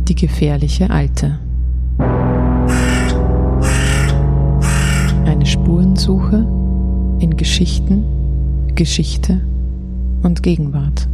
Die gefährliche Alte. Eine Spurensuche in Geschichten, Geschichte und Gegenwart.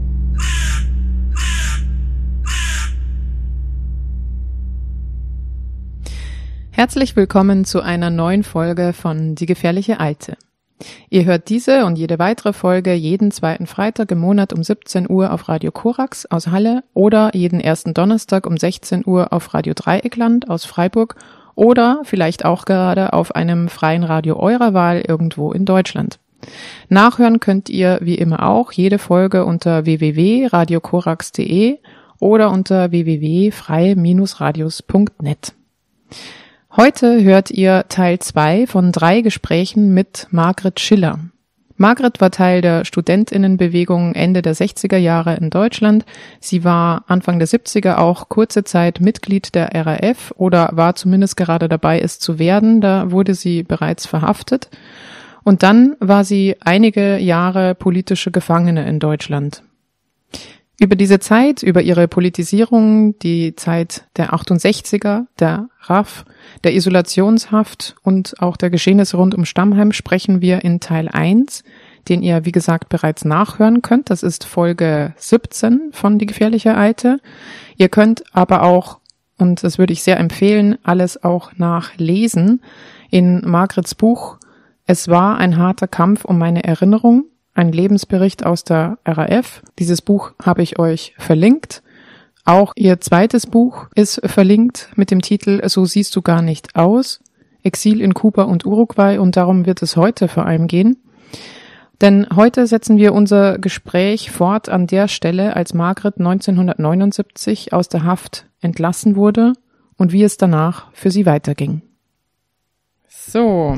Herzlich willkommen zu einer neuen Folge von Die gefährliche Alte. Ihr hört diese und jede weitere Folge jeden zweiten Freitag im Monat um 17 Uhr auf Radio Korax aus Halle oder jeden ersten Donnerstag um 16 Uhr auf Radio Dreieckland aus Freiburg oder vielleicht auch gerade auf einem freien Radio eurer Wahl irgendwo in Deutschland. Nachhören könnt ihr wie immer auch jede Folge unter www.radiokorax.de oder unter www.freie-radios.net. Heute hört ihr Teil 2 von 3 Gesprächen mit Margret Schiller. Margret war Teil der StudentInnenbewegung Ende der 60er Jahre in Deutschland. Sie war Anfang der 70er auch kurze Zeit Mitglied der RAF oder war zumindest gerade dabei, es zu werden. Da wurde sie bereits verhaftet. Und dann war sie einige Jahre politische Gefangene in Deutschland. Über diese Zeit, über ihre Politisierung, die Zeit der 68er, der RAF, der Isolationshaft und auch der Geschehnisse rund um Stammheim sprechen wir in Teil 1, den ihr, wie gesagt, bereits nachhören könnt. Das ist Folge 17 von Die gefährliche Alte. Ihr könnt aber auch, und das würde ich sehr empfehlen, alles auch nachlesen in Margrets Buch Es war ein harter Kampf um meine Erinnerung. Ein Lebensbericht aus der RAF. Dieses Buch habe ich euch verlinkt. Auch ihr zweites Buch ist verlinkt mit dem Titel So siehst du gar nicht aus. Exil in Kuba und Uruguay, und darum wird es heute vor allem gehen. Denn heute setzen wir unser Gespräch fort an der Stelle, als Margret 1979 aus der Haft entlassen wurde und wie es danach für sie weiterging. So.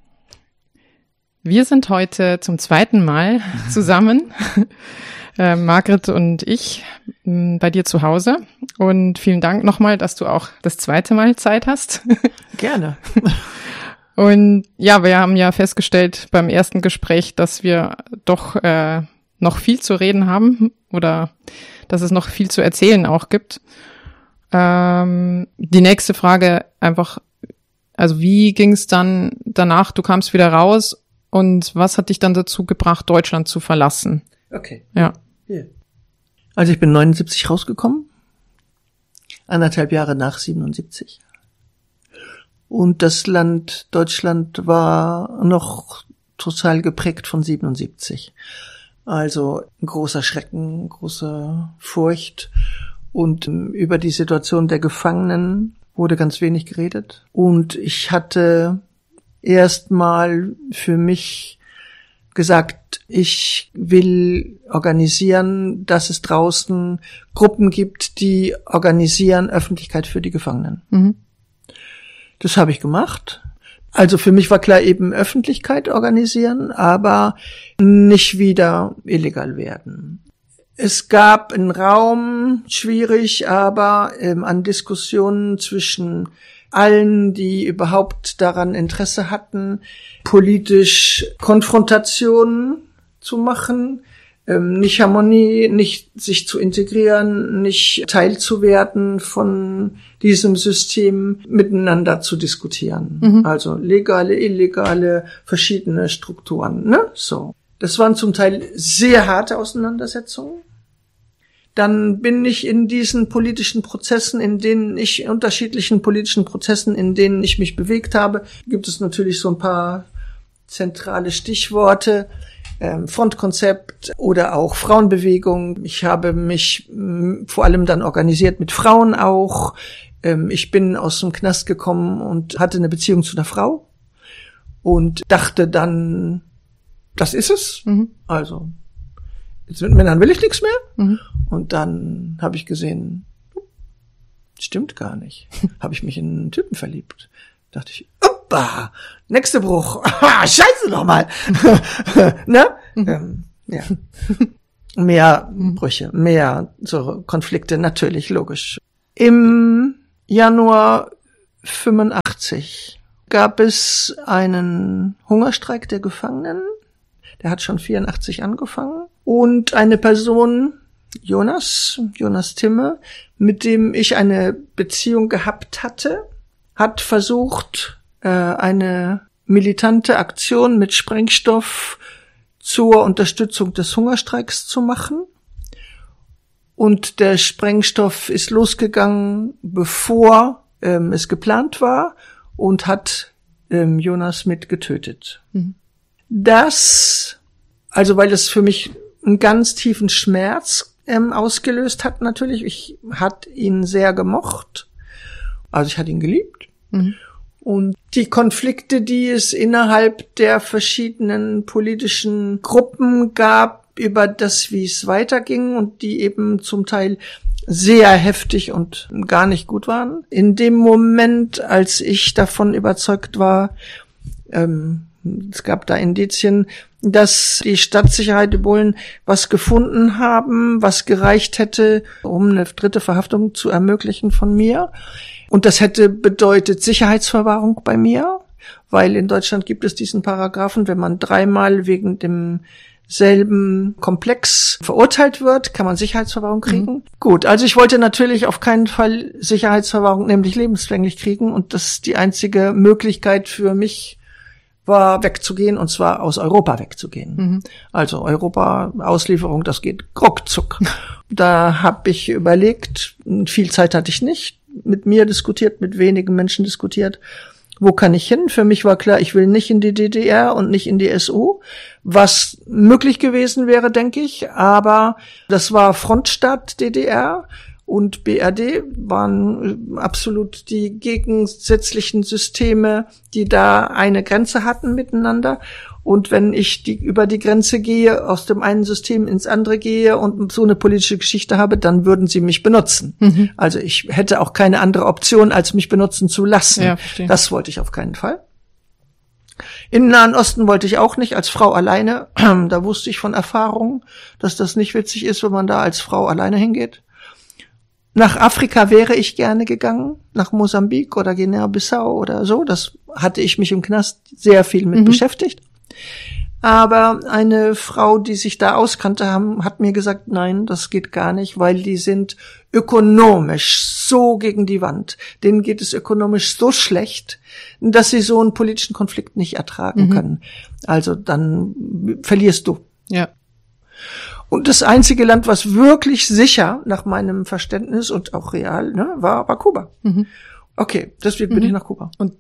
Wir sind heute zum zweiten Mal zusammen, Margret und ich, bei dir zu Hause. Und vielen Dank nochmal, dass du auch das zweite Mal Zeit hast. Gerne. Und ja, wir haben ja festgestellt beim ersten Gespräch, dass wir doch noch viel zu reden haben oder dass es noch viel zu erzählen auch gibt. Die nächste Frage einfach, also wie ging es dann danach? Du kamst wieder raus. Und was hat dich dann dazu gebracht, Deutschland zu verlassen? Okay. Ja. Yeah. Also ich bin 79 rausgekommen, 1,5 Jahre nach 77. Und das Land Deutschland war noch total geprägt von 77. Also ein großer Schrecken, große Furcht. Und über die Situation der Gefangenen wurde ganz wenig geredet. Und ich hatte erstmal für mich gesagt, ich will organisieren, dass es draußen Gruppen gibt, die organisieren Öffentlichkeit für die Gefangenen. Mhm. Das habe ich gemacht. Also für mich war klar, eben Öffentlichkeit organisieren, aber nicht wieder illegal werden. Es gab einen Raum, schwierig, aber an Diskussionen zwischen allen, die überhaupt daran Interesse hatten, politisch Konfrontationen zu machen, nicht Harmonie, nicht sich zu integrieren, nicht Teil zu werden von diesem System, miteinander zu diskutieren. Mhm. Also legale, illegale, verschiedene Strukturen, ne? So. Das waren zum Teil sehr harte Auseinandersetzungen. Dann bin ich in diesen politischen Prozessen, unterschiedlichen politischen Prozessen, in denen ich mich bewegt habe, gibt es natürlich so ein paar zentrale Stichworte, Frontkonzept oder auch Frauenbewegung. Ich habe mich vor allem dann organisiert mit Frauen auch. Ich bin aus dem Knast gekommen und hatte eine Beziehung zu einer Frau und dachte dann, das ist es. Mhm. Also jetzt mit Männern will ich nichts mehr. Mhm. Und dann habe ich gesehen, stimmt gar nicht. Habe ich mich in einen Typen verliebt. Dachte ich, oppa, nächster Bruch. Scheiße nochmal. Ne? Mhm. Ja. Mehr Brüche, mehr so Konflikte, natürlich, logisch. Im Januar 85 gab es einen Hungerstreik der Gefangenen. Der hat schon 84 angefangen. Und eine Person, Jonas Timme, mit dem ich eine Beziehung gehabt hatte, hat versucht, eine militante Aktion mit Sprengstoff zur Unterstützung des Hungerstreiks zu machen. Und der Sprengstoff ist losgegangen, bevor es geplant war, und hat Jonas mit getötet. Mhm. Weil es für mich einen ganz tiefen Schmerz ausgelöst hat natürlich. Ich hatte ihn sehr gemocht. Also ich hatte ihn geliebt. Mhm. Und die Konflikte, die es innerhalb der verschiedenen politischen Gruppen gab, über das, wie es weiterging und die eben zum Teil sehr heftig und gar nicht gut waren. In dem Moment, als ich davon überzeugt war, es gab da Indizien, dass die Stadtsicherheit, die Bullen, was gefunden haben, was gereicht hätte, um eine 3. Verhaftung zu ermöglichen von mir. Und das hätte bedeutet Sicherheitsverwahrung bei mir, weil in Deutschland gibt es diesen Paragraphen, wenn man 3-mal wegen demselben Komplex verurteilt wird, kann man Sicherheitsverwahrung kriegen. Mhm. Gut, also ich wollte natürlich auf keinen Fall Sicherheitsverwahrung, nämlich lebenslänglich kriegen, und das die einzige Möglichkeit für mich war, wegzugehen, und zwar aus Europa wegzugehen. Mhm. Also Europa-Auslieferung, das geht ruckzuck. Da habe ich überlegt, viel Zeit hatte ich nicht, mit mir diskutiert, mit wenigen Menschen diskutiert, wo kann ich hin? Für mich war klar, ich will nicht in die DDR und nicht in die SU, was möglich gewesen wäre, denke ich, aber das war Frontstaat DDR und BRD waren absolut die gegensätzlichen Systeme, die da eine Grenze hatten miteinander. Und wenn ich über die Grenze gehe, aus dem einen System ins andere gehe und so eine politische Geschichte habe, dann würden sie mich benutzen. Mhm. Also ich hätte auch keine andere Option, als mich benutzen zu lassen. Ja, verstehe. Das wollte ich auf keinen Fall. In den Nahen Osten wollte ich auch nicht, als Frau alleine. Da wusste ich von Erfahrung, dass das nicht witzig ist, wenn man da als Frau alleine hingeht. Nach Afrika wäre ich gerne gegangen, nach Mosambik oder Guinea-Bissau oder so. Das hatte ich mich im Knast sehr viel mit beschäftigt. Aber eine Frau, die sich da auskannte, hat mir gesagt, nein, das geht gar nicht, weil die sind ökonomisch so gegen die Wand. Denen geht es ökonomisch so schlecht, dass sie so einen politischen Konflikt nicht ertragen können. Also dann verlierst du. Ja. Und das einzige Land, was wirklich sicher nach meinem Verständnis und auch real, war Kuba. Mhm. Okay, deswegen bin ich nach Kuba. Und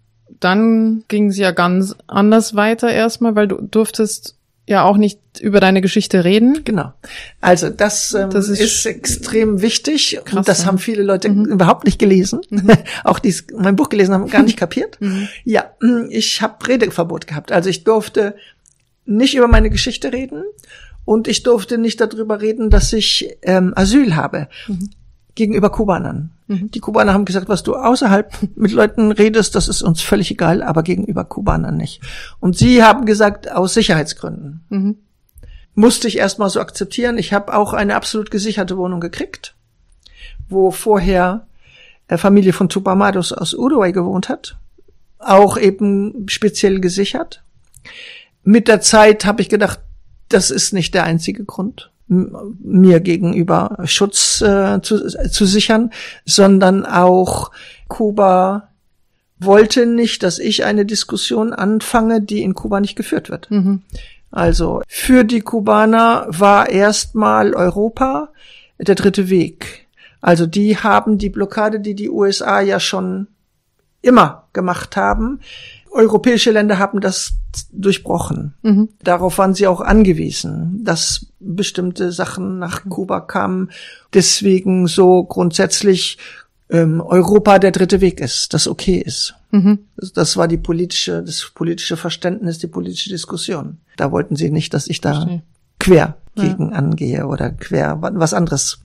dann ging es ja ganz anders weiter erstmal, weil du durftest ja auch nicht über deine Geschichte reden. Genau. Also das ist extrem wichtig. Krass, und das haben viele Leute überhaupt nicht gelesen. Auch die mein Buch gelesen haben, gar nicht kapiert. Ja, ich habe Redeverbot gehabt. Also ich durfte nicht über meine Geschichte reden und ich durfte nicht darüber reden, dass ich Asyl habe. Gegenüber Kubanern. Die Kubaner haben gesagt, was du außerhalb mit Leuten redest, das ist uns völlig egal, aber gegenüber Kubanern nicht. Und sie haben gesagt, aus Sicherheitsgründen. Musste ich erstmal so akzeptieren. Ich habe auch eine absolut gesicherte Wohnung gekriegt, wo vorher Familie von Tupamaros aus Uruguay gewohnt hat. Auch eben speziell gesichert. Mit der Zeit habe ich gedacht, das ist nicht der einzige Grund, mir gegenüber Schutz zu sichern, sondern auch Kuba wollte nicht, dass ich eine Diskussion anfange, die in Kuba nicht geführt wird. Also für die Kubaner war erstmal Europa der dritte Weg. Also die haben die Blockade, die die USA ja schon immer gemacht haben. Europäische Länder haben das durchbrochen. Darauf waren sie auch angewiesen, dass bestimmte Sachen nach Kuba kamen. Deswegen so grundsätzlich Europa der dritte Weg ist, das okay ist. Das war das politische Verständnis, die politische Diskussion. Da wollten sie nicht, dass ich da quer gegen angehe oder quer was anderes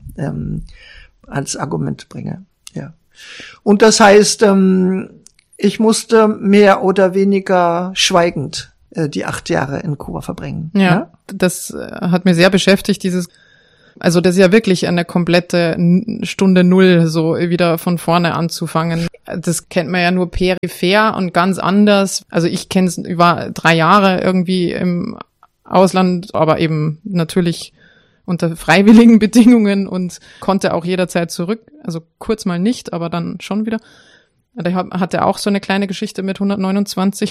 als Argument bringe. Ja. Und das heißt, ich musste mehr oder weniger schweigend die 8 Jahre in Kuba verbringen. Ja, das hat mir sehr beschäftigt, also das ist ja wirklich eine komplette Stunde Null, so wieder von vorne anzufangen. Das kennt man ja nur peripher und ganz anders. Also ich kenne es über 3 Jahre irgendwie im Ausland, aber eben natürlich unter freiwilligen Bedingungen und konnte auch jederzeit zurück. Also kurz mal nicht, aber dann schon wieder. Da hatte auch so eine kleine Geschichte mit 129.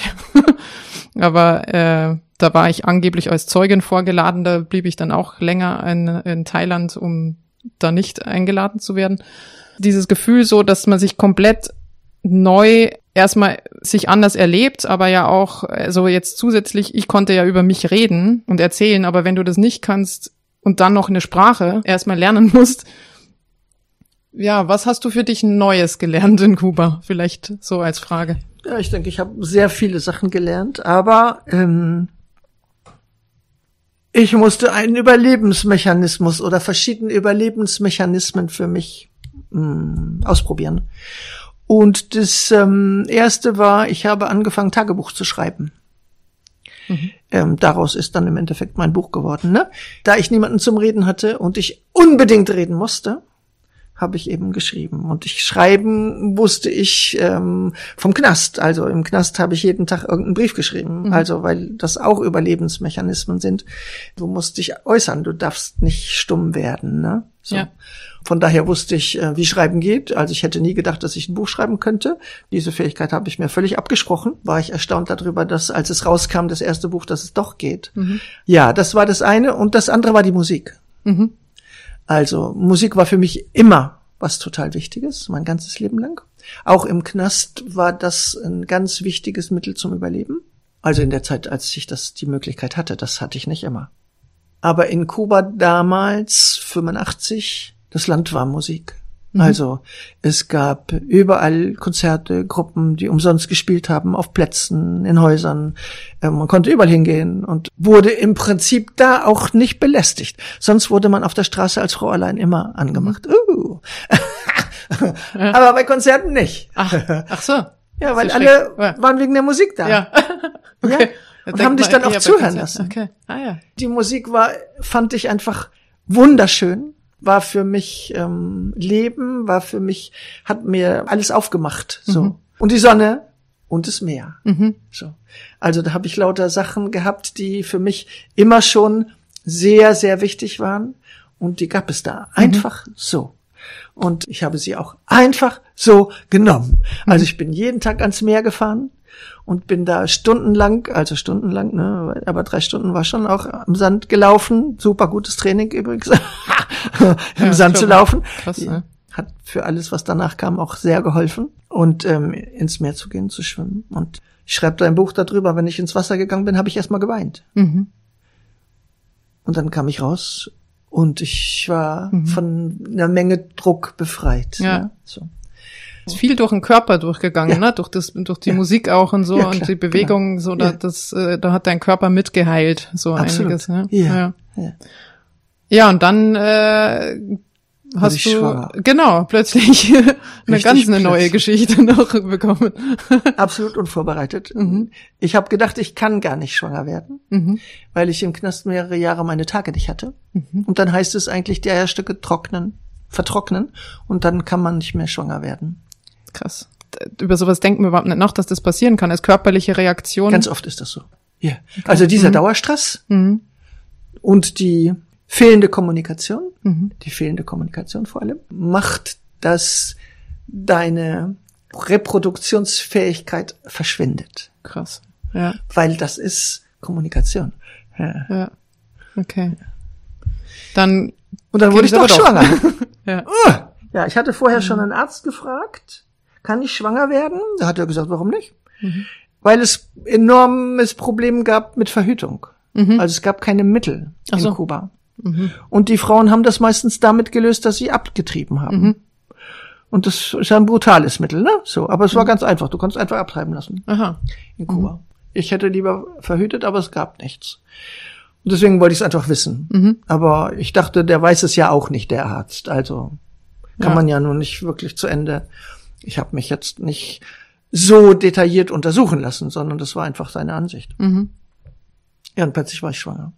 Aber da war ich angeblich als Zeugin vorgeladen. Da blieb ich dann auch länger in Thailand, um da nicht eingeladen zu werden. Dieses Gefühl so, dass man sich komplett neu erstmal sich anders erlebt, aber ja auch so jetzt zusätzlich, ich konnte ja über mich reden und erzählen, aber wenn du das nicht kannst und dann noch eine Sprache erstmal lernen musst, ja, was hast du für dich Neues gelernt in Kuba? Vielleicht so als Frage. Ja, ich denke, ich habe sehr viele Sachen gelernt, aber ich musste einen Überlebensmechanismus oder verschiedene Überlebensmechanismen für mich ausprobieren. Und das erste war, ich habe angefangen, Tagebuch zu schreiben. Daraus ist dann im Endeffekt mein Buch geworden. Ne? Da ich niemanden zum Reden hatte und ich unbedingt reden musste, habe ich eben geschrieben. Und schreiben wusste ich vom Knast. Also im Knast habe ich jeden Tag irgendeinen Brief geschrieben. Also weil das auch Überlebensmechanismen sind. Du musst dich äußern, du darfst nicht stumm werden. Ne? So. Ja. Von daher wusste ich, wie Schreiben geht. Also ich hätte nie gedacht, dass ich ein Buch schreiben könnte. Diese Fähigkeit habe ich mir völlig abgesprochen. War ich erstaunt darüber, dass, als es rauskam, das erste Buch, dass es doch geht. Ja, das war das eine. Und das andere war die Musik. Also Musik war für mich immer was total Wichtiges, mein ganzes Leben lang. Auch im Knast war das ein ganz wichtiges Mittel zum Überleben. Also in der Zeit, als ich die Möglichkeit hatte, das hatte ich nicht immer. Aber in Kuba damals, 85, das Land war Musik. Also es gab überall Konzerte, Gruppen, die umsonst gespielt haben, auf Plätzen, in Häusern. Man konnte überall hingehen und wurde im Prinzip da auch nicht belästigt. Sonst wurde man auf der Straße als Frau allein immer angemacht. Aber bei Konzerten nicht. Ach so. Ja, weil alle waren wegen der Musik da. Ja. Okay. Ja? Und haben dich dann auch zuhören lassen. Okay. Ja. Die Musik fand ich einfach wunderschön. War für mich Leben, hat mir alles aufgemacht. So. Und die Sonne und das Meer. So. Also da habe ich lauter Sachen gehabt, die für mich immer schon sehr, sehr wichtig waren. Und die gab es da einfach so. Und ich habe sie auch einfach so genommen. Also ich bin jeden Tag ans Meer gefahren und bin da stundenlang, ne, aber 3 Stunden war schon auch am Sand gelaufen. Super gutes Training übrigens, im Sand zu laufen. Krass, ne? Hat für alles, was danach kam, auch sehr geholfen. Und ins Meer zu gehen, zu schwimmen. Und ich schreibe da ein Buch darüber, wenn ich ins Wasser gegangen bin, habe ich erstmal geweint. Und dann kam ich raus und ich war von einer Menge Druck befreit. Ja. Ne? So. Ist viel durch den Körper durchgegangen, ne? Durch die Musik auch und so, ja, klar, und die Bewegung, genau. So, da hat dein Körper mitgeheilt, so absolut. Einiges, ne? Ja. Ja, und dann hast du schwanger. Genau plötzlich eine neue Geschichte noch bekommen. Absolut unvorbereitet. Ich habe gedacht, ich kann gar nicht schwanger werden, weil ich im Knast mehrere Jahre meine Tage nicht hatte. Und dann heißt es eigentlich, die Eierstücke vertrocknen und dann kann man nicht mehr schwanger werden. Krass. Über sowas denken wir überhaupt nicht nach, dass das passieren kann, als körperliche Reaktion. Ganz oft ist das so. Ja. Okay. Also dieser Dauerstress und die fehlende Kommunikation, vor allem, macht, dass deine Reproduktionsfähigkeit verschwindet. Krass. Ja. Weil das ist Kommunikation. Ja. Okay. Und dann wurde ich doch schwanger. Ja. Ja, ich hatte vorher schon einen Arzt gefragt, kann ich schwanger werden? Da hat er gesagt, warum nicht? Weil es enormes Problem gab mit Verhütung. Also es gab keine Mittel in Kuba. Und die Frauen haben das meistens damit gelöst, dass sie abgetrieben haben. Und das ist ja ein brutales Mittel, ne? So, aber es war ganz einfach. Du konntest einfach abtreiben lassen. Aha. In Kuba. Ich hätte lieber verhütet, aber es gab nichts. Und deswegen wollte ich es einfach wissen. Aber ich dachte, der weiß es ja auch nicht, der Arzt. Also kann man ja nun nicht wirklich zu Ende. Ich habe mich jetzt nicht so detailliert untersuchen lassen, sondern das war einfach seine Ansicht. Ja, und plötzlich war ich schwanger.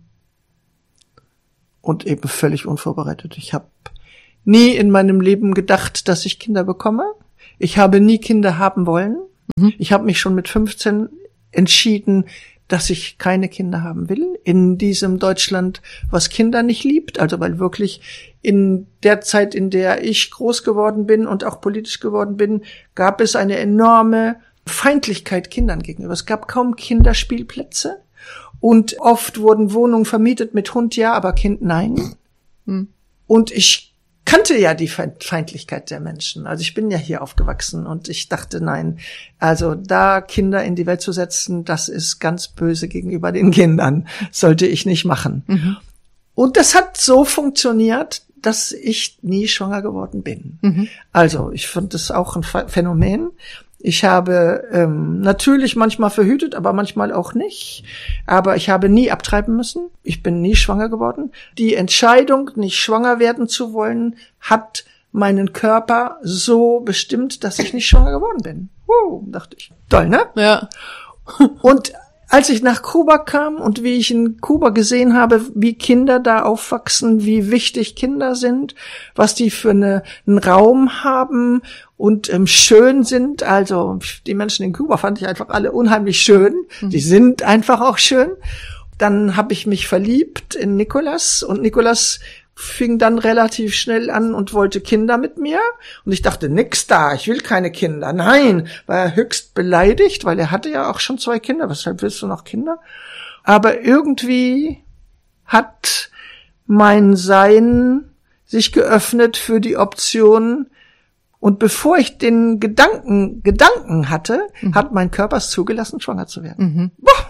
Und eben völlig unvorbereitet. Ich habe nie in meinem Leben gedacht, dass ich Kinder bekomme. Ich habe nie Kinder haben wollen. Ich habe mich schon mit 15 entschieden, dass ich keine Kinder haben will. In diesem Deutschland, was Kinder nicht liebt. Also weil wirklich in der Zeit, in der ich groß geworden bin und auch politisch geworden bin, gab es eine enorme Feindlichkeit Kindern gegenüber. Es gab kaum Kinderspielplätze. Und oft wurden Wohnungen vermietet mit Hund, ja, aber Kind, nein. Und ich kannte ja die Feindlichkeit der Menschen. Also ich bin ja hier aufgewachsen und ich dachte, nein, also da Kinder in die Welt zu setzen, das ist ganz böse gegenüber den Kindern. Sollte ich nicht machen. Und das hat so funktioniert, dass ich nie schwanger geworden bin. Also ich fand das auch ein Phänomen. Ich habe natürlich manchmal verhütet, aber manchmal auch nicht. Aber ich habe nie abtreiben müssen. Ich bin nie schwanger geworden. Die Entscheidung, nicht schwanger werden zu wollen, hat meinen Körper so bestimmt, dass ich nicht schwanger geworden bin. Dachte ich. Toll, ne? Ja. Und als ich nach Kuba kam und wie ich in Kuba gesehen habe, wie Kinder da aufwachsen, wie wichtig Kinder sind, was die für einen Raum haben und schön sind. Also die Menschen in Kuba fand ich einfach alle unheimlich schön. Die sind einfach auch schön. Dann habe ich mich verliebt in Nicolas und Nicolas fing dann relativ schnell an und wollte Kinder mit mir. Und ich dachte, nix da, ich will keine Kinder. Nein, war er höchst beleidigt, weil er hatte ja auch schon 2 Kinder. Weshalb willst du noch Kinder? Aber irgendwie hat mein Sein sich geöffnet für die Option. Und bevor ich den Gedanken hatte, hat mein Körper es zugelassen, schwanger zu werden.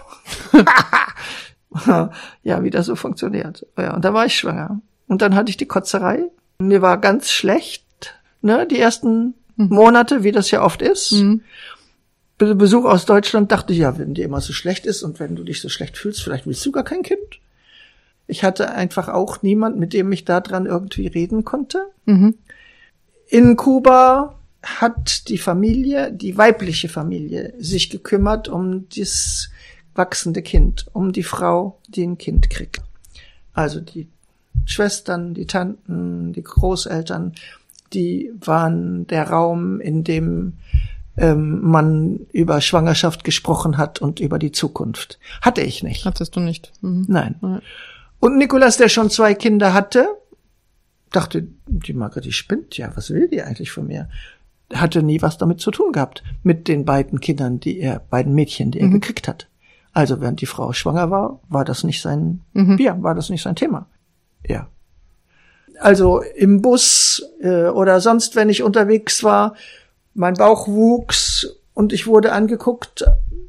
Ja, wie das so funktioniert. Ja, und da war ich schwanger. Und dann hatte ich die Kotzerei. Mir war ganz schlecht, ne, die ersten Monate, wie das ja oft ist. Besuch aus Deutschland, dachte ich, ja, wenn dir immer so schlecht ist und wenn du dich so schlecht fühlst, vielleicht willst du gar kein Kind. Ich hatte einfach auch niemand, mit dem ich da dran irgendwie reden konnte. In Kuba hat die Familie, die weibliche Familie, sich gekümmert um das wachsende Kind, um die Frau, die ein Kind kriegt. Also die Schwestern, die Tanten, die Großeltern, die waren der Raum, in dem man über Schwangerschaft gesprochen hat und über die Zukunft. Hatte ich nicht. Hattest du nicht? Nein. Und Nicolas, der schon 2 Kinder hatte, dachte, die Margret, die spinnt ja, was will die eigentlich von mir? Hatte nie was damit zu tun gehabt, mit den beiden Kindern, beiden Mädchen, die er gekriegt hat. Also während die Frau schwanger war, war das nicht sein Bier, war das nicht sein Thema. Ja. Also im Bus oder sonst, wenn ich unterwegs war, mein Bauch wuchs und ich wurde angeguckt.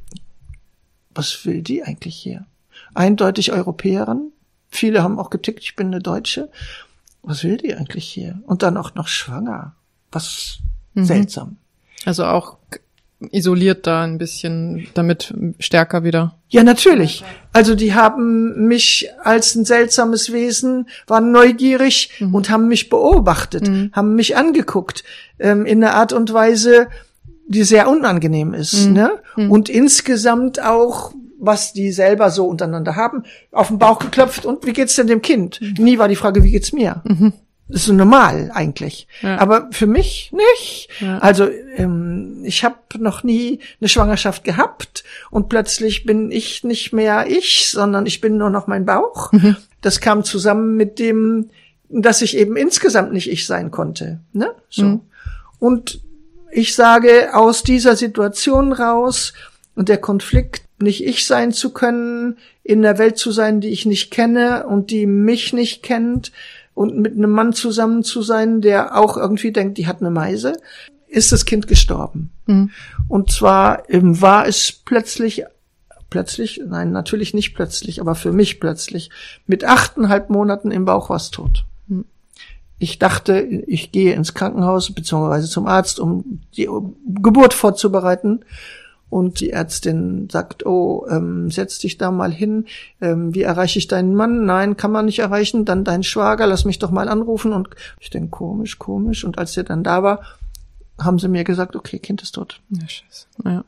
Was will die eigentlich hier? Eindeutig Europäerin. Viele haben auch getickt, ich bin eine Deutsche. Was will die eigentlich hier? Und dann auch noch schwanger. Was seltsam. Also auch isoliert da ein bisschen, damit stärker wieder. Ja, natürlich. Also die haben mich als ein seltsames Wesen, waren neugierig und haben mich beobachtet, haben mich angeguckt, in einer Art und Weise, die sehr unangenehm ist, ne? Und insgesamt auch, was die selber so untereinander haben, auf den Bauch geklopft und wie geht's denn dem Kind? Nie war die Frage, wie geht's mir? Das ist so normal eigentlich. Ja. Aber für mich nicht. Ja. Also ich habe noch nie eine Schwangerschaft gehabt und plötzlich bin ich nicht mehr ich, sondern ich bin nur noch mein Bauch. Das kam zusammen mit dem, dass ich eben insgesamt nicht ich sein konnte. Ne? So. Und ich sage, aus dieser Situation raus und der Konflikt, nicht ich sein zu können, in der Welt zu sein, die ich nicht kenne und die mich nicht kennt, und mit einem Mann zusammen zu sein, der auch irgendwie denkt, die hat eine Meise, ist das Kind gestorben. Und zwar war es plötzlich, nein, natürlich nicht plötzlich, aber für mich plötzlich, mit 8,5 Monaten im Bauch war es tot. Ich dachte, ich gehe ins Krankenhaus beziehungsweise zum Arzt, um die Geburt vorzubereiten. Und die Ärztin sagt, setz dich da mal hin, wie erreiche ich deinen Mann? Nein, kann man nicht erreichen, dann dein Schwager, lass mich doch mal anrufen. Und ich denke, komisch. Und als der dann da war, haben sie mir gesagt, okay, Kind ist tot. Ja, scheiße. Ja.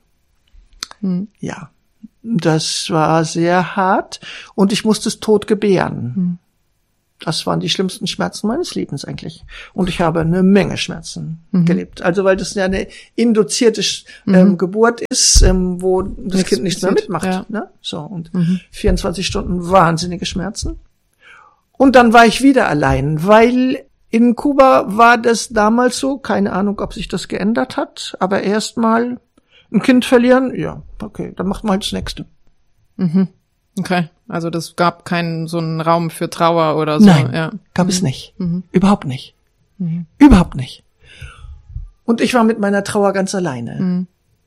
Ja, das war sehr hart und ich musste es tot gebären. Das waren die schlimmsten Schmerzen meines Lebens eigentlich. Und ich habe eine Menge Schmerzen gelebt. Also weil das ja eine induzierte Geburt ist, wo das Kind nichts mehr mitmacht. Ja. Ne? So, und 24 Stunden wahnsinnige Schmerzen. Und dann war ich wieder allein, weil in Kuba war das damals so, keine Ahnung, ob sich das geändert hat, aber erstmal ein Kind verlieren, ja, okay, dann macht man halt das Nächste. Okay, also das gab keinen so einen Raum für Trauer oder so. Nein, ja. gab es nicht. Überhaupt nicht. Überhaupt nicht. Und ich war mit meiner Trauer ganz alleine.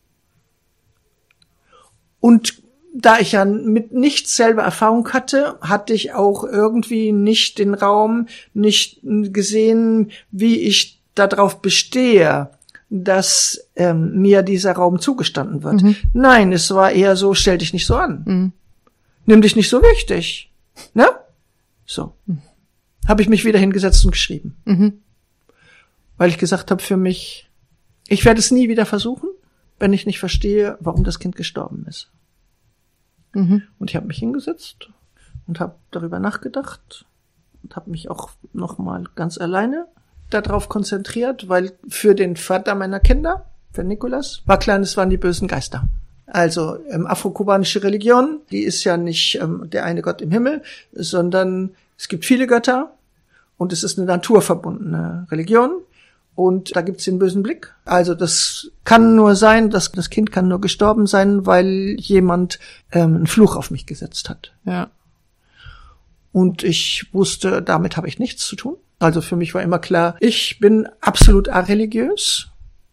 Und da ich ja mit nichts selber Erfahrung hatte, hatte ich auch irgendwie nicht den Raum, nicht gesehen, wie ich darauf bestehe, dass mir dieser Raum zugestanden wird. Nein, es war eher so, stell dich nicht so an. Nimm dich nicht so wichtig. Ne? So. Habe ich mich wieder hingesetzt und geschrieben. Weil ich gesagt habe für mich, ich werde es nie wieder versuchen, wenn ich nicht verstehe, warum das Kind gestorben ist. Und ich habe mich hingesetzt und habe darüber nachgedacht und habe mich auch nochmal ganz alleine darauf konzentriert, weil für den Vater meiner Kinder, für Nicolas, war klar, es waren die bösen Geister. Also afrokubanische Religion, die ist ja nicht der eine Gott im Himmel, sondern es gibt viele Götter und es ist eine naturverbundene Religion. Und da gibt's den bösen Blick. Also das kann nur sein, das Kind kann nur gestorben sein, weil jemand einen Fluch auf mich gesetzt hat. Ja. Und ich wusste, damit habe ich nichts zu tun. Also für mich war immer klar, ich bin absolut areligiös.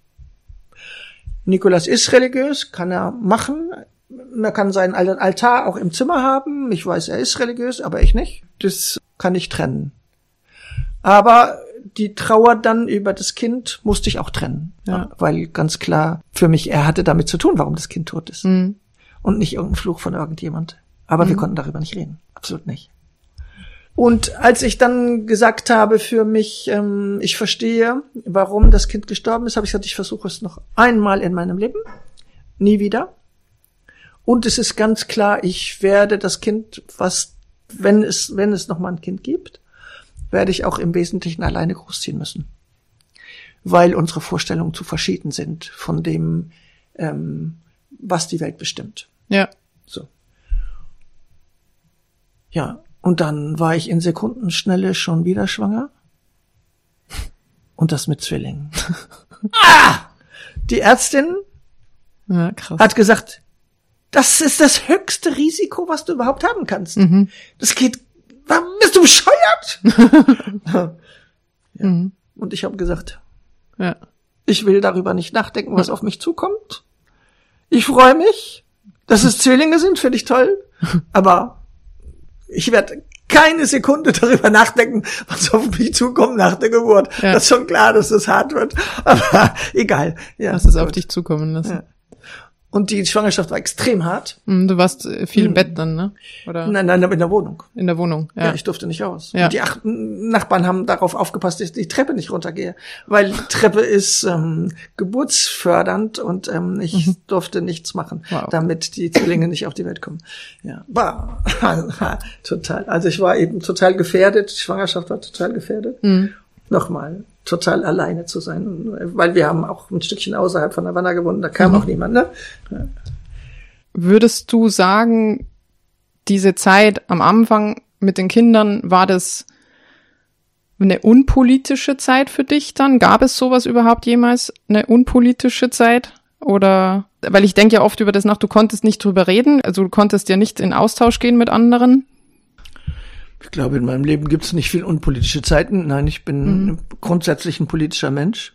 Nicolas ist religiös, kann er machen. Man kann seinen Altar auch im Zimmer haben. Ich weiß, er ist religiös, aber ich nicht. Das kann ich trennen. Aber die Trauer dann über das Kind musste ich auch trennen. Ja. Weil ganz klar für mich, er hatte damit zu tun, warum das Kind tot ist. Und nicht irgendein Fluch von irgendjemand. Aber wir konnten darüber nicht reden. Absolut nicht. Und als ich dann gesagt habe für mich, ich verstehe, warum das Kind gestorben ist, habe ich gesagt, ich versuche es noch einmal in meinem Leben. Nie wieder. Und es ist ganz klar, ich werde das Kind, wenn es noch mal ein Kind gibt, werde ich auch im Wesentlichen alleine großziehen müssen. Weil unsere Vorstellungen zu verschieden sind von dem, was die Welt bestimmt. Ja. So. Ja, und dann war ich in Sekundenschnelle schon wieder schwanger. Und das mit Zwillingen. Die Ärztin Ja, krass. hat gesagt, das ist das höchste Risiko, was du überhaupt haben kannst. Das geht, bist du bescheuert? Ja. Und ich habe gesagt, Ja. ich will darüber nicht nachdenken, was auf mich zukommt. Ich freue mich, dass es Zwillinge sind, finde ich toll. Aber ich werde keine Sekunde darüber nachdenken, was auf mich zukommt nach der Geburt. Ja. Das ist schon klar, dass das hart wird. Aber egal. Ja, Lass es auf dich zukommen lassen. Ja. Und die Schwangerschaft war extrem hart. Du warst viel im Bett dann, ne? Oder Nein, in der Wohnung. in der Wohnung. Ja, Ja. ich durfte nicht raus. Ja. Und die 8 Nachbarn haben darauf aufgepasst, dass ich die Treppe nicht runtergehe. Weil die Treppe ist geburtsfördernd und ich durfte nichts machen, Wow. damit die Zwillinge nicht auf die Welt kommen. Ja, war total. Also ich war eben total gefährdet. Die Schwangerschaft war total gefährdet. Nochmal, total alleine zu sein. Weil wir haben auch ein Stückchen außerhalb von Havanna gewohnt, da kam auch niemand, ne? Ja. Würdest du sagen, diese Zeit am Anfang mit den Kindern, war das eine unpolitische Zeit für dich dann? Gab es sowas überhaupt jemals, eine unpolitische Zeit? Oder, weil ich denke ja oft über das nach, du konntest nicht drüber reden, also du konntest ja nicht in Austausch gehen mit anderen. Ich glaube, in meinem Leben gibt es nicht viel unpolitische Zeiten. Nein, ich bin grundsätzlich ein politischer Mensch.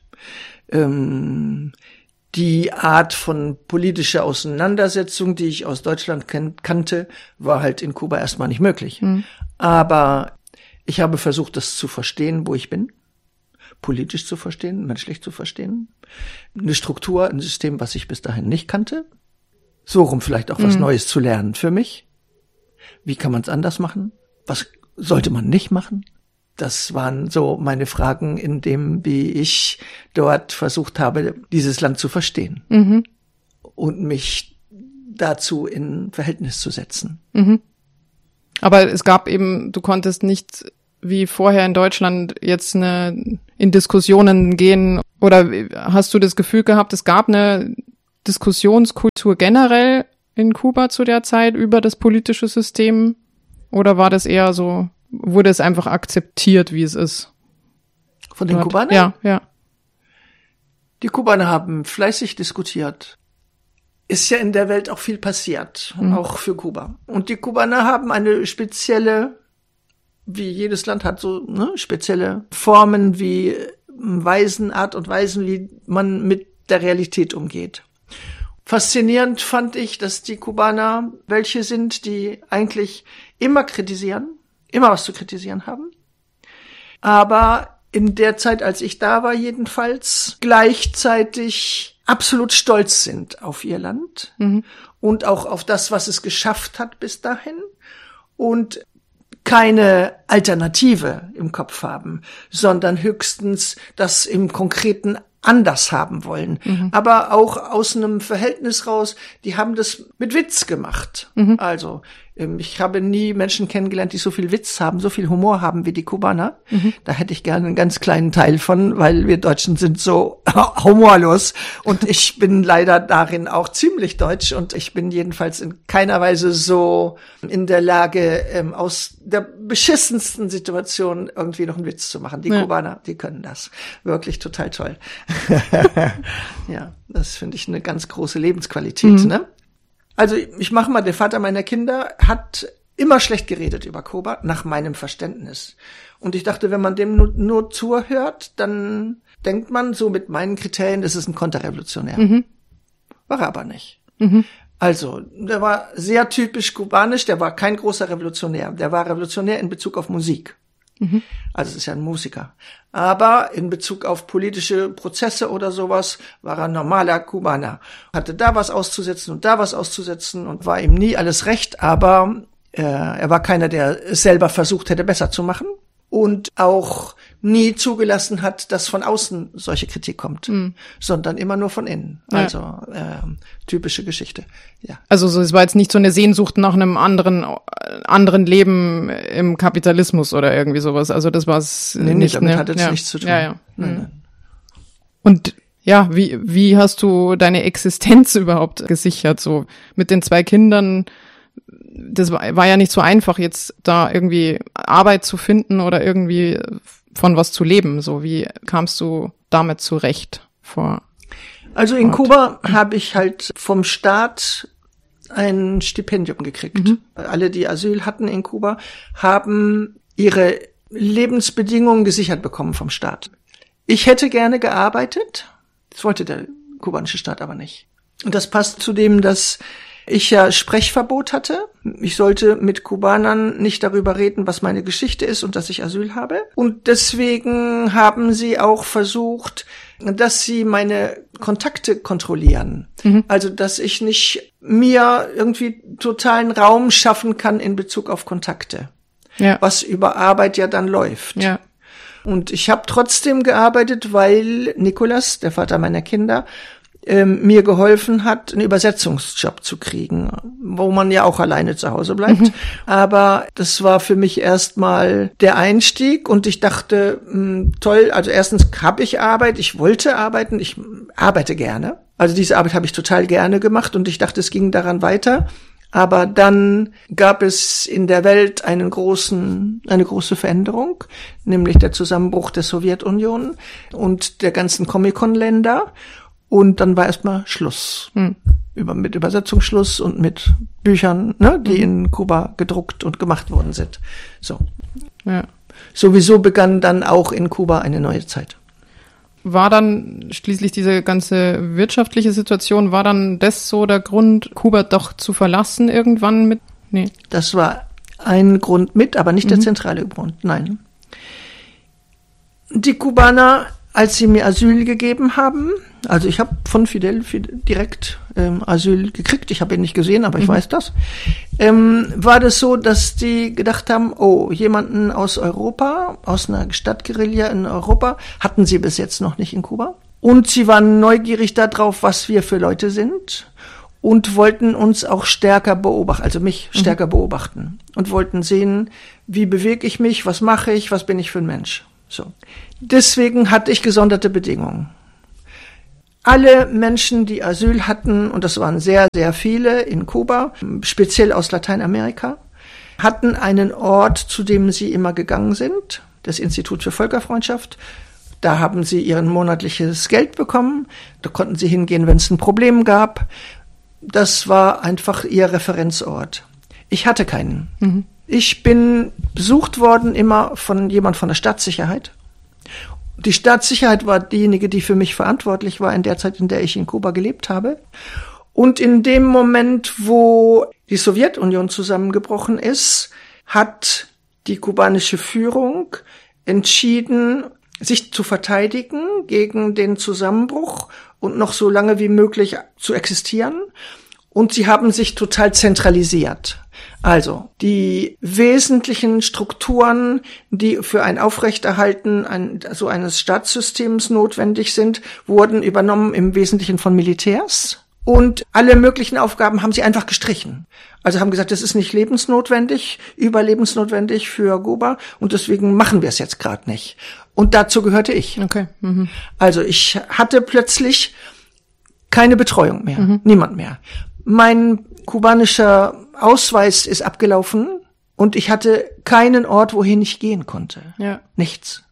Die Art von politischer Auseinandersetzung, die ich aus Deutschland kannte, war halt in Kuba erstmal nicht möglich. Aber ich habe versucht, das zu verstehen, wo ich bin. Politisch zu verstehen, menschlich zu verstehen. Eine Struktur, ein System, was ich bis dahin nicht kannte. So rum vielleicht auch was Neues zu lernen für mich. Wie kann man es anders machen? Was sollte man nicht machen? Das waren so meine Fragen, in dem, wie ich dort versucht habe, dieses Land zu verstehen. Und mich dazu in Verhältnis zu setzen. Aber es gab eben, du konntest nicht wie vorher in Deutschland jetzt in Diskussionen gehen? Oder hast du das Gefühl gehabt, es gab eine Diskussionskultur generell in Kuba zu der Zeit über das politische System? Oder war das eher so, wurde es einfach akzeptiert, wie es ist? Von den Kubanern? Ja, ja. Die Kubaner haben fleißig diskutiert. Ist ja in der Welt auch viel passiert, auch für Kuba. Und die Kubaner haben eine spezielle, wie jedes Land hat so spezielle Formen, wie Art und Weisen, wie man mit der Realität umgeht. Faszinierend fand ich, dass die Kubaner welche sind, die eigentlich immer kritisieren, immer was zu kritisieren haben, aber in der Zeit, als ich da war jedenfalls, gleichzeitig absolut stolz sind auf ihr Land und auch auf das, was es geschafft hat bis dahin und keine Alternative im Kopf haben, sondern höchstens das im Konkreten anders haben wollen. Aber auch aus einem Verhältnis raus, die haben das mit Witz gemacht. Also ich habe nie Menschen kennengelernt, die so viel Witz haben, so viel Humor haben wie die Kubaner. Da hätte ich gerne einen ganz kleinen Teil von, weil wir Deutschen sind so humorlos. Und ich bin leider darin auch ziemlich deutsch. Und ich bin jedenfalls in keiner Weise so in der Lage, aus der beschissensten Situation irgendwie noch einen Witz zu machen. Die Kubaner, die können das. Wirklich total toll. Ja, das finde ich eine ganz große Lebensqualität, ne? Also ich mache mal, der Vater meiner Kinder hat immer schlecht geredet über Kuba, nach meinem Verständnis. Und ich dachte, wenn man dem nur zuhört, dann denkt man so mit meinen Kriterien, das ist ein Konterrevolutionär. War er aber nicht. Also, der war sehr typisch kubanisch, der war kein großer Revolutionär. Der war revolutionär in Bezug auf Musik. Also es ist ja ein Musiker. Aber in Bezug auf politische Prozesse oder sowas war er ein normaler Kubaner. Hatte da was auszusetzen und da was auszusetzen und war ihm nie alles recht, aber er war keiner, der es selber versucht hätte, besser zu machen. Und auch nie zugelassen hat, dass von außen solche Kritik kommt, sondern immer nur von innen. Also typische Geschichte. Ja. Also so, es war jetzt nicht so eine Sehnsucht nach einem anderen Leben im Kapitalismus oder irgendwie sowas. Also das war es nicht. Damit hat es nichts zu tun. Ja. Nein. Und ja, wie hast du deine Existenz überhaupt gesichert? So mit den 2 Kindern. Das war ja nicht so einfach, jetzt da irgendwie Arbeit zu finden oder irgendwie von was zu leben. So, wie kamst du damit zurecht Also in Kuba habe ich halt vom Staat ein Stipendium gekriegt. Alle, die Asyl hatten in Kuba, haben ihre Lebensbedingungen gesichert bekommen vom Staat. Ich hätte gerne gearbeitet, das wollte der kubanische Staat aber nicht. Und das passt zu dem, dass ich ja Sprechverbot hatte. Ich sollte mit Kubanern nicht darüber reden, was meine Geschichte ist und dass ich Asyl habe. Und deswegen haben sie auch versucht, dass sie meine Kontakte kontrollieren. Also, dass ich nicht mir irgendwie totalen Raum schaffen kann in Bezug auf Kontakte. Ja. Was über Arbeit ja dann läuft. Ja. Und ich habe trotzdem gearbeitet, weil Nicolas, der Vater meiner Kinder, mir geholfen hat, einen Übersetzungsjob zu kriegen, wo man ja auch alleine zu Hause bleibt. Aber das war für mich erstmal der Einstieg und ich dachte, toll, also erstens habe ich Arbeit, ich wollte arbeiten, ich arbeite gerne. Also diese Arbeit habe ich total gerne gemacht und ich dachte, es ging daran weiter. Aber dann gab es in der Welt eine große Veränderung, nämlich der Zusammenbruch der Sowjetunion und der ganzen Comecon-Länder. Und dann war erstmal Schluss. Mit Übersetzungsschluss und mit Büchern, die in Kuba gedruckt und gemacht worden sind. So. Ja. Sowieso begann dann auch in Kuba eine neue Zeit. War dann schließlich diese ganze wirtschaftliche Situation, war dann das so der Grund, Kuba doch zu verlassen irgendwann mit? Nee. Das war ein Grund mit, aber nicht der zentrale Grund, nein. Die Kubaner, als sie mir Asyl gegeben haben, also ich habe von Fidel direkt Asyl gekriegt, ich habe ihn nicht gesehen, aber ich weiß das, war das so, dass die gedacht haben, oh, jemanden aus Europa, aus einer Stadtguerilla in Europa, hatten sie bis jetzt noch nicht in Kuba. Und sie waren neugierig darauf, was wir für Leute sind und wollten uns auch stärker beobachten, also mich stärker beobachten und wollten sehen, wie bewege ich mich, was mache ich, was bin ich für ein Mensch. So. Deswegen hatte ich gesonderte Bedingungen. Alle Menschen, die Asyl hatten, und das waren sehr, sehr viele in Kuba, speziell aus Lateinamerika, hatten einen Ort, zu dem sie immer gegangen sind, das Institut für Völkerfreundschaft. Da haben sie ihr monatliches Geld bekommen, da konnten sie hingehen, wenn es ein Problem gab. Das war einfach ihr Referenzort. Ich hatte keinen. Mhm. Ich bin besucht worden immer von jemand von der Staatssicherheit. Die Staatssicherheit war diejenige, die für mich verantwortlich war in der Zeit, in der ich in Kuba gelebt habe. Und in dem Moment, wo die Sowjetunion zusammengebrochen ist, hat die kubanische Führung entschieden, sich zu verteidigen gegen den Zusammenbruch und noch so lange wie möglich zu existieren. Und sie haben sich total zentralisiert. Also die wesentlichen Strukturen, die für ein Aufrechterhalten eines Staatssystems notwendig sind, wurden übernommen im Wesentlichen von Militärs. Und alle möglichen Aufgaben haben sie einfach gestrichen. Also haben gesagt, das ist nicht lebensnotwendig, überlebensnotwendig für Kuba und deswegen machen wir es jetzt gerade nicht. Und dazu gehörte ich. Okay. Mhm. Also ich hatte plötzlich keine Betreuung mehr, niemand mehr. Mein kubanischer Ausweis ist abgelaufen und ich hatte keinen Ort, wohin ich gehen konnte. Ja. Nichts.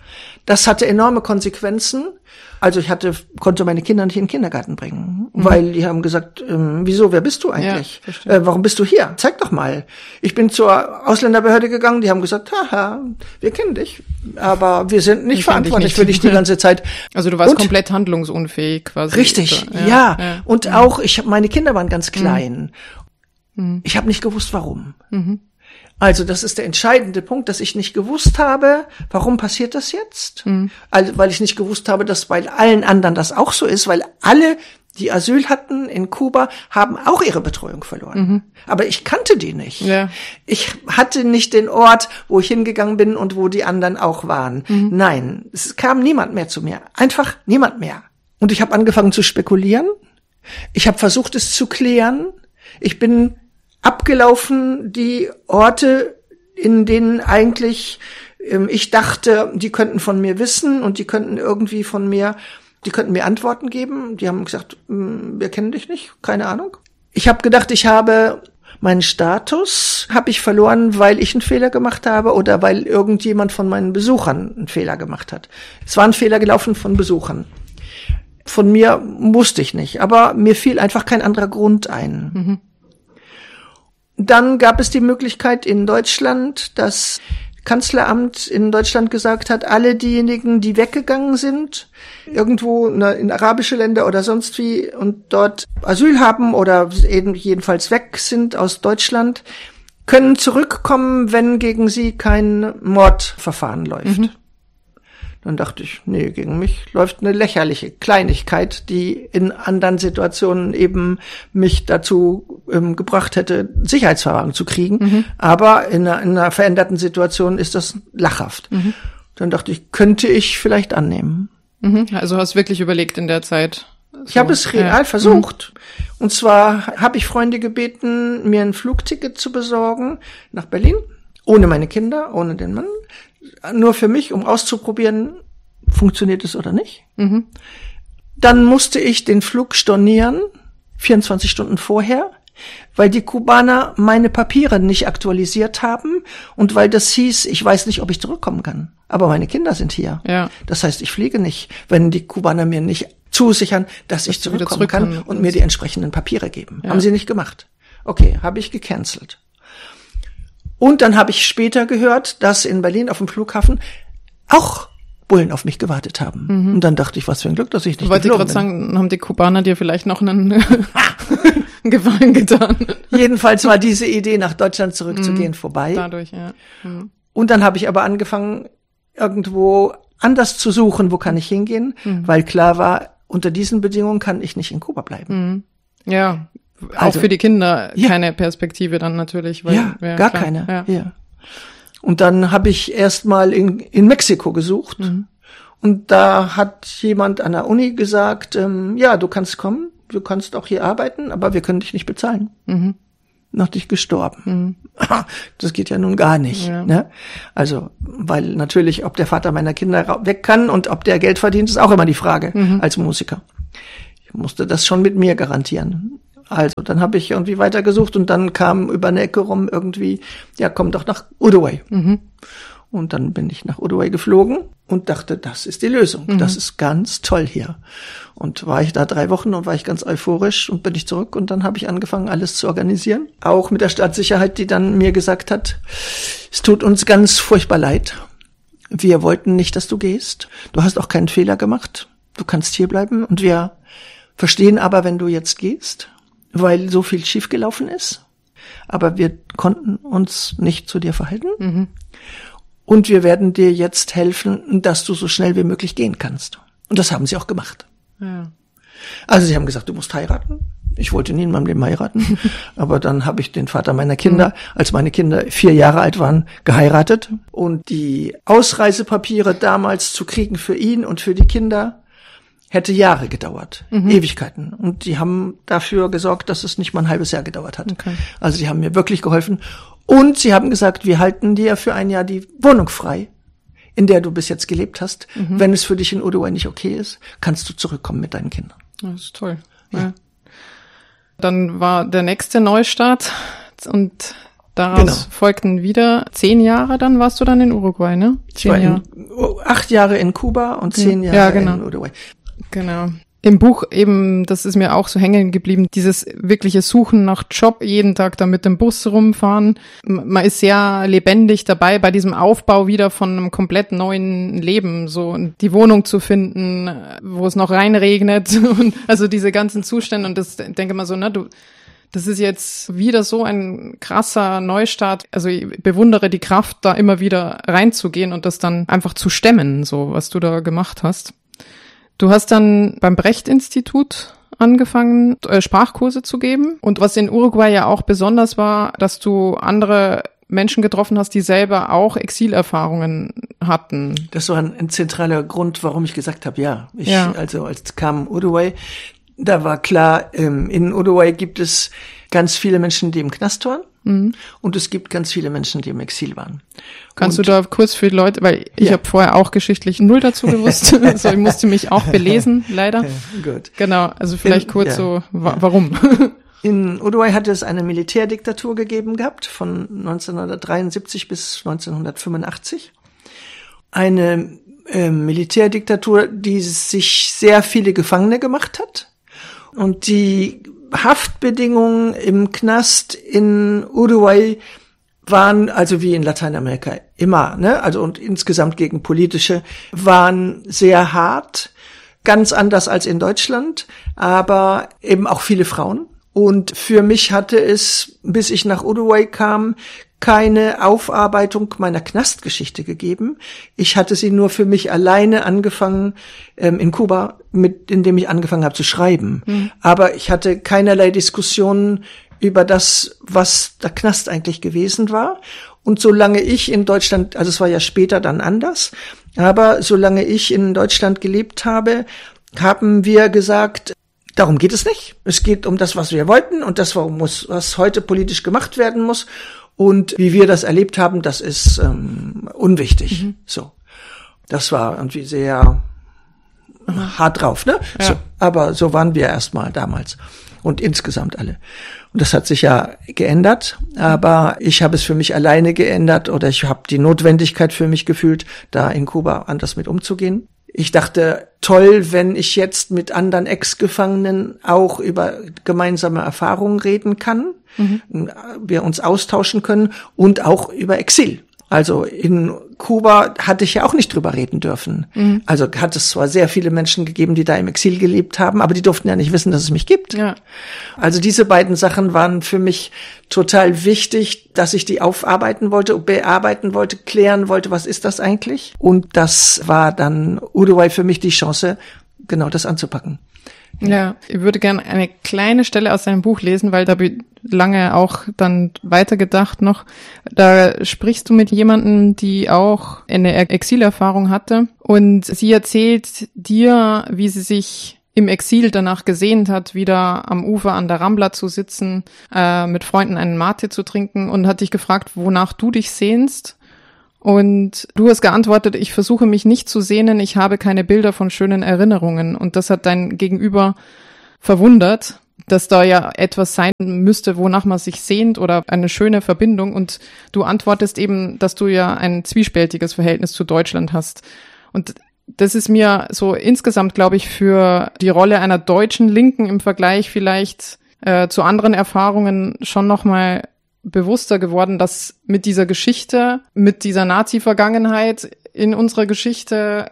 Das hatte enorme Konsequenzen. Also ich konnte meine Kinder nicht in den Kindergarten bringen, weil die haben gesagt, wieso, wer bist du eigentlich? Ja, warum bist du hier? Zeig doch mal. Ich bin zur Ausländerbehörde gegangen, die haben gesagt, haha, wir kennen dich, aber wir sind nicht verantwortlich für dich die ganze Zeit. Also du warst komplett handlungsunfähig quasi. Richtig, ja. Und auch, meine Kinder waren ganz klein. Ich habe nicht gewusst, warum. Also das ist der entscheidende Punkt, dass ich nicht gewusst habe, warum passiert das jetzt? Also, weil ich nicht gewusst habe, dass bei allen anderen das auch so ist, weil alle, die Asyl hatten in Kuba, haben auch ihre Betreuung verloren. Aber ich kannte die nicht. Ja. Ich hatte nicht den Ort, wo ich hingegangen bin und wo die anderen auch waren. Nein, es kam niemand mehr zu mir. Einfach niemand mehr. Und ich habe angefangen zu spekulieren. Ich habe versucht, es zu klären. Ich bin abgelaufen, die Orte, in denen eigentlich ich dachte, die könnten von mir wissen und die könnten mir Antworten geben. Die haben gesagt, wir kennen dich nicht, keine Ahnung. Ich habe gedacht, ich habe meinen Status, habe ich verloren, weil ich einen Fehler gemacht habe oder weil irgendjemand von meinen Besuchern einen Fehler gemacht hat. Es war ein Fehler gelaufen von Besuchern. Von mir wusste ich nicht, aber mir fiel einfach kein anderer Grund ein. Dann gab es die Möglichkeit in Deutschland, das Kanzleramt in Deutschland gesagt hat, alle diejenigen, die weggegangen sind, irgendwo in arabische Länder oder sonst wie und dort Asyl haben oder eben jedenfalls weg sind aus Deutschland, können zurückkommen, wenn gegen sie kein Mordverfahren läuft. Dann dachte ich, nee, gegen mich läuft eine lächerliche Kleinigkeit, die in anderen Situationen eben mich dazu gebracht hätte, Sicherheitsverwahrung zu kriegen. Aber in einer veränderten Situation ist das lachhaft. Dann dachte ich, könnte ich vielleicht annehmen. Also hast wirklich überlegt in der Zeit? So. Ich habe es real versucht. Und zwar habe ich Freunde gebeten, mir ein Flugticket zu besorgen nach Berlin, ohne meine Kinder, ohne den Mann. Nur für mich, um auszuprobieren, funktioniert es oder nicht. Dann musste ich den Flug stornieren, 24 Stunden vorher, weil die Kubaner meine Papiere nicht aktualisiert haben und weil das hieß, ich weiß nicht, ob ich zurückkommen kann. Aber meine Kinder sind hier. Ja. Das heißt, ich fliege nicht, wenn die Kubaner mir nicht zusichern, dass ich zurückkommen kann und mir die entsprechenden Papiere geben. Ja. Haben sie nicht gemacht. Okay, habe ich gecancelt. Und dann habe ich später gehört, dass in Berlin auf dem Flughafen auch Bullen auf mich gewartet haben. Und dann dachte ich, was für ein Glück, dass ich nicht geflogen bin. Ich wollte gerade sagen, haben die Kubaner dir vielleicht noch einen Gefallen getan? Jedenfalls war diese Idee, nach Deutschland zurückzugehen, vorbei. Dadurch, ja. Und dann habe ich aber angefangen, irgendwo anders zu suchen, wo kann ich hingehen, weil klar war, unter diesen Bedingungen kann ich nicht in Kuba bleiben. Ja. Auch für die Kinder keine Perspektive dann natürlich. Weil, gar keine. Ja. Und dann habe ich erstmal in Mexiko gesucht. Und da hat jemand an der Uni gesagt, ja, du kannst kommen, du kannst auch hier arbeiten, aber wir können dich nicht bezahlen. noch nicht gestorben. Das geht ja nun gar nicht. Ja. Ne? Also, weil natürlich, ob der Vater meiner Kinder weg kann und ob der Geld verdient, ist auch immer die Frage als Musiker. Ich musste das schon mit mir garantieren. Also, dann habe ich irgendwie weitergesucht und dann kam über eine Ecke rum irgendwie, ja, komm doch nach Uruguay. Und dann bin ich nach Uruguay geflogen und dachte, das ist die Lösung. Das ist ganz toll hier. Und war ich da 3 Wochen und war ich ganz euphorisch und bin ich zurück und dann habe ich angefangen, alles zu organisieren. Auch mit der Staatssicherheit, die dann mir gesagt hat, es tut uns ganz furchtbar leid. Wir wollten nicht, dass du gehst. Du hast auch keinen Fehler gemacht. Du kannst hier bleiben und wir verstehen aber, wenn du jetzt gehst, weil so viel schiefgelaufen ist. Aber wir konnten uns nicht zu dir verhalten. Und wir werden dir jetzt helfen, dass du so schnell wie möglich gehen kannst. Und das haben sie auch gemacht. Ja. Also sie haben gesagt, du musst heiraten. Ich wollte nie in meinem Leben heiraten. Aber dann habe ich den Vater meiner Kinder, als meine Kinder 4 Jahre alt waren, geheiratet. Und die Ausreisepapiere damals zu kriegen für ihn und für die Kinder hätte Jahre gedauert, Ewigkeiten. Und die haben dafür gesorgt, dass es nicht mal ein halbes Jahr gedauert hat. Okay. Also die haben mir wirklich geholfen. Und sie haben gesagt, wir halten dir für ein Jahr die Wohnung frei, in der du bis jetzt gelebt hast. Wenn es für dich in Uruguay nicht okay ist, kannst du zurückkommen mit deinen Kindern. Das ist toll. Ja. Dann war der nächste Neustart und daraus folgten wieder 10 Jahre, dann warst du dann in Uruguay, ne? 10 Jahre. 8 Jahre in Kuba und 10 Jahre in Uruguay. Genau. Im Buch eben, das ist mir auch so hängen geblieben, dieses wirkliche Suchen nach Job, jeden Tag da mit dem Bus rumfahren. Man ist sehr lebendig dabei, bei diesem Aufbau wieder von einem komplett neuen Leben, so die Wohnung zu finden, wo es noch reinregnet und also diese ganzen Zustände und das denke mal so, ne, das ist jetzt wieder so ein krasser Neustart. Also ich bewundere die Kraft, da immer wieder reinzugehen und das dann einfach zu stemmen, so was du da gemacht hast. Du hast dann beim Brecht-Institut angefangen, Sprachkurse zu geben. Und was in Uruguay ja auch besonders war, dass du andere Menschen getroffen hast, die selber auch Exilerfahrungen hatten. Das war ein zentraler Grund, warum ich gesagt habe, also als kam Uruguay, da war klar, in Uruguay gibt es ganz viele Menschen, die im Knast waren. Und es gibt ganz viele Menschen, die im Exil waren. Kannst du da kurz für die Leute, weil ich habe vorher auch geschichtlich 0 dazu gewusst, also ich musste mich auch belesen, leider. Gut. Genau, also vielleicht kurz so, warum? In Uruguay hatte es eine Militärdiktatur gegeben gehabt, von 1973 bis 1985. Eine Militärdiktatur, die sich sehr viele Gefangene gemacht hat und die Haftbedingungen im Knast in Uruguay waren, also wie in Lateinamerika immer, ne, also und insgesamt gegen politische, waren sehr hart, ganz anders als in Deutschland, aber eben auch viele Frauen. Und für mich hatte es, bis ich nach Uruguay kam, keine Aufarbeitung meiner Knastgeschichte gegeben. Ich hatte sie nur für mich alleine angefangen in Kuba, indem ich angefangen habe zu schreiben. Aber ich hatte keinerlei Diskussionen über das, was der Knast eigentlich gewesen war. Und solange ich in Deutschland, also es war ja später dann anders, aber solange ich in Deutschland gelebt habe, haben wir gesagt, darum geht es nicht. Es geht um das, was wir wollten und das, was heute politisch gemacht werden muss. Und wie wir das erlebt haben, das ist unwichtig. So, das war irgendwie sehr hart drauf, ne? Ja. So, aber so waren wir erstmal damals und insgesamt alle. Und das hat sich ja geändert, aber ich habe es für mich alleine geändert oder ich habe die Notwendigkeit für mich gefühlt, da in Kuba anders mit umzugehen. Ich dachte, toll, wenn ich jetzt mit anderen Ex-Gefangenen auch über gemeinsame Erfahrungen reden kann, wir uns austauschen können und auch über Exil. Also in Kuba hatte ich ja auch nicht drüber reden dürfen. Also hat es zwar sehr viele Menschen gegeben, die da im Exil gelebt haben, aber die durften ja nicht wissen, dass es mich gibt. Ja. Also diese beiden Sachen waren für mich total wichtig, dass ich die aufarbeiten wollte, bearbeiten wollte, klären wollte, was ist das eigentlich? Und das war dann Uruguay für mich die Chance, genau das anzupacken. Ja, ich würde gerne eine kleine Stelle aus deinem Buch lesen, weil da habe ich lange auch dann weitergedacht noch. Da sprichst du mit jemandem, die auch eine Exilerfahrung hatte und sie erzählt dir, wie sie sich im Exil danach gesehnt hat, wieder am Ufer an der Rambla zu sitzen, mit Freunden einen Mate zu trinken, und hat dich gefragt, wonach du dich sehnst. Und du hast geantwortet, ich versuche mich nicht zu sehnen, ich habe keine Bilder von schönen Erinnerungen. Und das hat dein Gegenüber verwundert, dass da ja etwas sein müsste, wonach man sich sehnt, oder eine schöne Verbindung. Und du antwortest eben, dass du ja ein zwiespältiges Verhältnis zu Deutschland hast. Und das ist mir so insgesamt, glaube ich, für die Rolle einer deutschen Linken im Vergleich vielleicht zu anderen Erfahrungen schon nochmal bewusster geworden, dass mit dieser Geschichte, mit dieser Nazi-Vergangenheit in unserer Geschichte,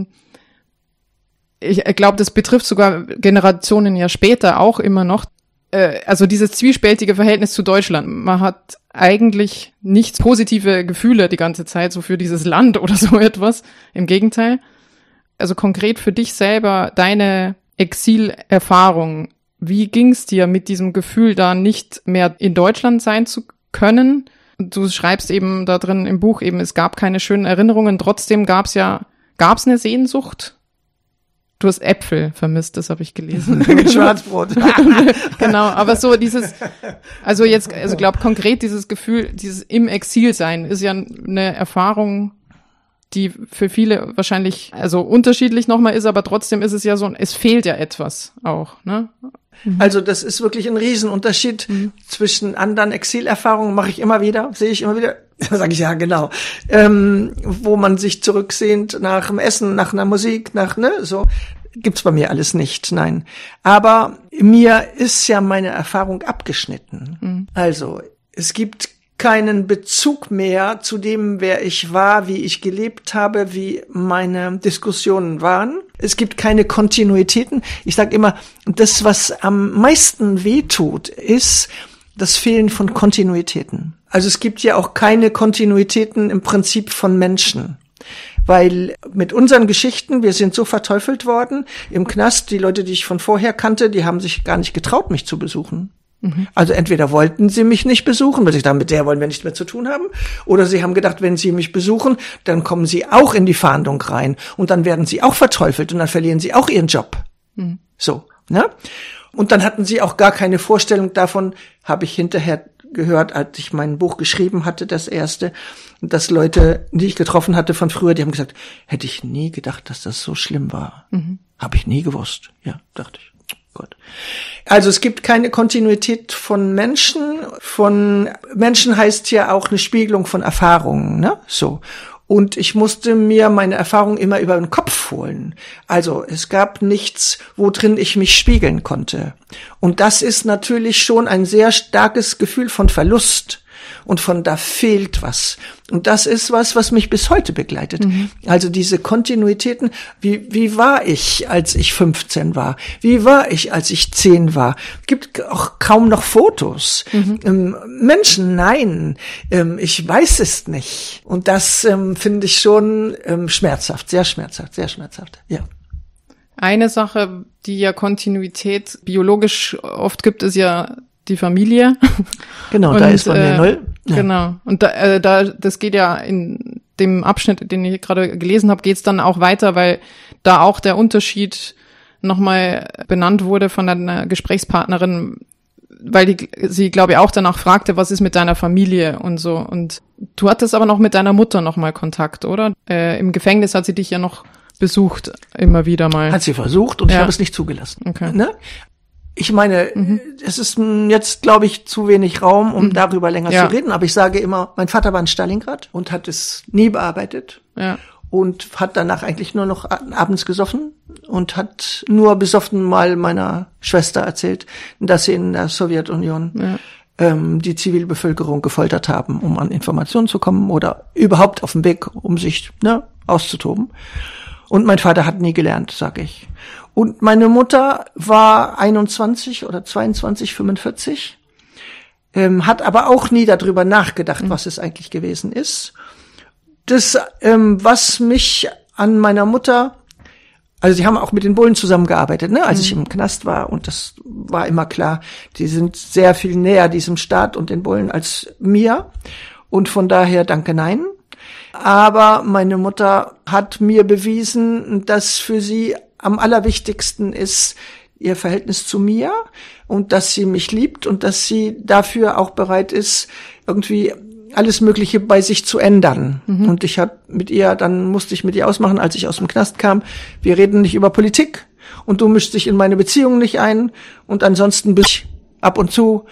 ich glaube, das betrifft sogar Generationen ja später auch immer noch, also dieses zwiespältige Verhältnis zu Deutschland. Man hat eigentlich nicht positive Gefühle die ganze Zeit so für dieses Land oder so etwas. Im Gegenteil. Also konkret für dich selber, deine Exilerfahrung, wie ging's dir mit diesem Gefühl, da nicht mehr in Deutschland sein zu können? Du schreibst eben da drin im Buch eben, es gab keine schönen Erinnerungen, trotzdem gab's eine Sehnsucht. Du hast Äpfel vermisst, das habe ich gelesen. Mit Schwarzbrot. Genau, aber so also glaub konkret dieses Gefühl, dieses im Exil sein, ist ja eine Erfahrung, die für viele wahrscheinlich also unterschiedlich nochmal ist, aber trotzdem ist es ja so, es fehlt ja etwas auch, ne? Also das ist wirklich ein Riesenunterschied zwischen anderen Exilerfahrungen, sehe ich immer wieder, sage ich ja genau, wo man sich zurücksehnt nach dem Essen, nach einer Musik, so gibt's bei mir alles nicht, nein. Aber mir ist ja meine Erfahrung abgeschnitten. Also es gibt keinen Bezug mehr zu dem, wer ich war, wie ich gelebt habe, wie meine Diskussionen waren. Es gibt keine Kontinuitäten. Ich sage immer, das, was am meisten wehtut, ist das Fehlen von Kontinuitäten. Also es gibt ja auch keine Kontinuitäten im Prinzip von Menschen. Weil mit unseren Geschichten, wir sind so verteufelt worden im Knast, die Leute, die ich von vorher kannte, die haben sich gar nicht getraut, mich zu besuchen. Also entweder wollten sie mich nicht besuchen, weil sie dachten, mit der wollen wir nichts mehr zu tun haben, oder sie haben gedacht, wenn sie mich besuchen, dann kommen sie auch in die Fahndung rein und dann werden sie auch verteufelt und dann verlieren sie auch ihren Job. So, ne? Und dann hatten sie auch gar keine Vorstellung davon, habe ich hinterher gehört, als ich mein Buch geschrieben hatte, das erste, dass Leute, die ich getroffen hatte von früher, die haben gesagt, hätte ich nie gedacht, dass das so schlimm war. Habe ich nie gewusst. Ja, dachte ich. Gott. Also es gibt keine Kontinuität von Menschen. Von Menschen heißt ja auch eine Spiegelung von Erfahrungen, ne? So. Und ich musste mir meine Erfahrungen immer über den Kopf holen. Also es gab nichts, wo drin ich mich spiegeln konnte. Und das ist natürlich schon ein sehr starkes Gefühl von Verlust. Und von da fehlt was. Und das ist was mich bis heute begleitet. Also diese Kontinuitäten, wie war ich, als ich 15 war? Wie war ich, als ich 10 war? Gibt auch kaum noch Fotos. Menschen, nein, ich weiß es nicht. Und das finde ich schon schmerzhaft, sehr schmerzhaft, ja. Eine Sache, die ja Kontinuität biologisch oft gibt, ist ja die Familie. Genau, da ist bei mir null. Ja. Genau. Und das geht ja in dem Abschnitt, den ich gerade gelesen habe, geht's dann auch weiter, weil da auch der Unterschied nochmal benannt wurde von einer Gesprächspartnerin, weil sie, glaube ich, auch danach fragte, was ist mit deiner Familie und so. Und du hattest aber noch mit deiner Mutter nochmal Kontakt, oder? Im Gefängnis hat sie dich ja noch besucht, immer wieder mal. Hat sie versucht und ich habe es nicht zugelassen. Okay. Ne? Ich meine, es ist jetzt, glaube ich, zu wenig Raum, um darüber länger zu reden. Aber ich sage immer, mein Vater war in Stalingrad und hat es nie bearbeitet. Ja. Und hat danach eigentlich nur noch abends gesoffen und hat nur besoffen mal meiner Schwester erzählt, dass sie in der Sowjetunion die Zivilbevölkerung gefoltert haben, um an Informationen zu kommen oder überhaupt auf dem Weg, um sich auszutoben. Und mein Vater hat nie gelernt, sage ich. Und meine Mutter war 21 oder 22, 45, hat aber auch nie darüber nachgedacht, was es eigentlich gewesen ist. Das, was mich an meiner Mutter, also sie haben auch mit den Bullen zusammengearbeitet, ne, als ich im Knast war, und das war immer klar, die sind sehr viel näher diesem Staat und den Bullen als mir, und von daher danke, nein. Aber meine Mutter hat mir bewiesen, dass für sie am allerwichtigsten ist ihr Verhältnis zu mir und dass sie mich liebt und dass sie dafür auch bereit ist, irgendwie alles Mögliche bei sich zu ändern. Und musste ich mit ihr ausmachen, als ich aus dem Knast kam, wir reden nicht über Politik und du mischst dich in meine Beziehung nicht ein und ansonsten bin ich ab und zu